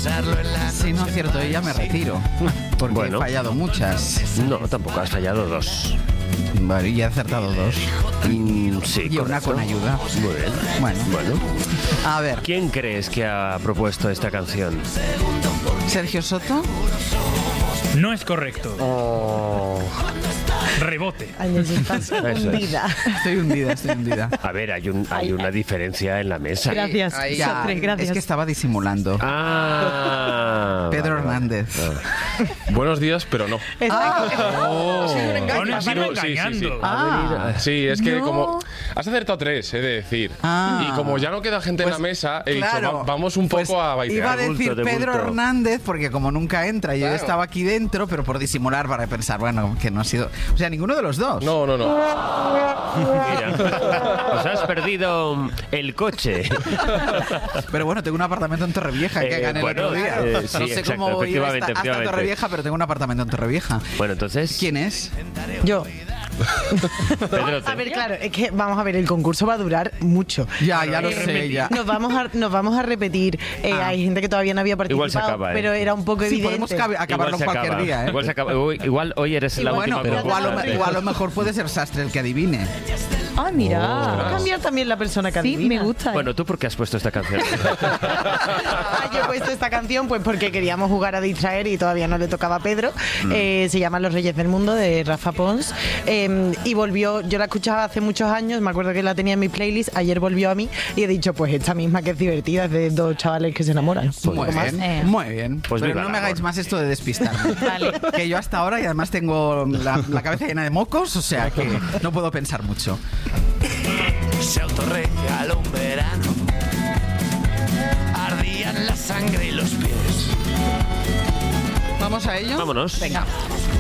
Si no acierto ella, me retiro. Porque he fallado muchas. No, tampoco has fallado 2. Vale, y he acertado 2. Sí, y una con ayuda. Muy bien. Bueno. A ver. ¿Quién crees que ha propuesto esta canción? ¿Sergio Soto? No es correcto. Rebote. Estás hundida. Estoy hundida. A ver, hay una diferencia en la mesa. Gracias. Gracias. Es que estaba disimulando. Pedro Hernández. Buenos días, pero no. Nos iba engañando. Sí, es que como has acertado 3, he de decir. Y como ya no queda gente en la mesa, he dicho, vamos un poco a baitear. Iba a decir Pedro Hernández, porque como nunca entra, yo estaba aquí dentro, pero por disimular, para pensar, bueno, que no ha sido... O sea, ninguno de los dos. No. Mira, os has perdido el coche. Pero bueno, tengo un apartamento en Torrevieja que gané el otro día. Sí, No sé cómo voy hasta Torrevieja, pero tengo un apartamento en Torrevieja. Bueno, entonces... ¿Quién es? Yo. Pedro, a ver, claro, es que vamos a ver, el concurso va a durar mucho. Ya lo sé, ya. Nos vamos a repetir. Hay gente que todavía no había participado, Igual se acaba, pero era un poco evidente. Podemos acabarlo cualquier día, ¿eh? Igual se acaba. Igual hoy eres la última. Pero igual a lo mejor puede ser Sastre el que adivine. Ah, mira. Va a cambiar también la persona que adivina. Sí, me gusta. Bueno, ¿tú por qué has puesto esta canción? Yo he puesto esta canción pues porque queríamos jugar a distraer y todavía no le tocaba a Pedro. Se llama Los Reyes del Mundo, de Rafa Pons. Y volvió, yo la escuchaba hace muchos años, me acuerdo que la tenía en mi playlist, ayer volvió a mí y he dicho, pues esta misma que es divertida, es de dos chavales que se enamoran. Muy bien. Pues pero no me hagáis más esto de despistarme. Vale. Que yo hasta ahora, y además tengo la cabeza llena de mocos, o sea que no puedo pensar mucho. Se autorregaló un verano, ardían la sangre y los pies. ¿Vamos a ello? Vámonos. Venga.